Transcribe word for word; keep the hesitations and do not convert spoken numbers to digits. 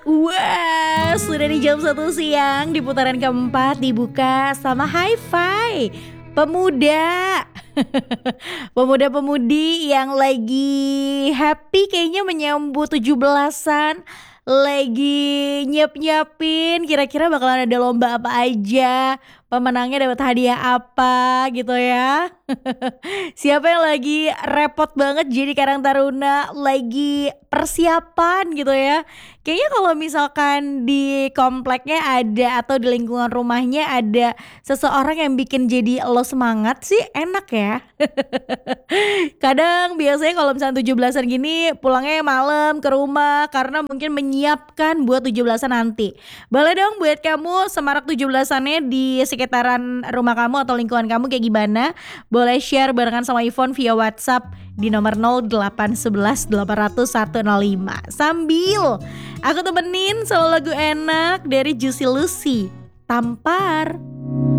Wah, sudah di jam satu siang di putaran keempat dibuka sama Hi-Fi Pemuda. Pemuda-pemudi yang lagi happy kayaknya menyambut tujuh belasan, lagi nyiap-nyiapin kira-kira bakalan ada lomba apa aja, pemenangnya dapat hadiah apa gitu ya. Siapa yang lagi repot banget jadi Karang Taruna, lagi persiapan gitu ya. Kayaknya kalau misalkan di kompleknya ada atau di lingkungan rumahnya ada seseorang yang bikin jadi lo semangat sih enak ya. Kadang biasanya kalau misalnya tujuh belasan gini pulangnya malam ke rumah karena mungkin menyiapkan buat tujuh belasan nanti. Boleh dong buat kamu semarak tujuh belasannya di sekitaran rumah kamu atau lingkungan kamu kayak gimana? Boleh share barengan sama Ivon via WhatsApp di nomor nol delapan satu satu delapan nol nol satu nol lima. Sambil aku temenin sama lagu enak dari Juicy Lucy, Tampar.